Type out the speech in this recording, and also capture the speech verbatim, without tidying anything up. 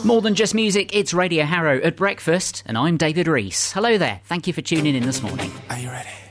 More than just music, it's Radio Harrow at breakfast, and I'm David Rees. Hello there, thank you for tuning in this morning. Are you ready?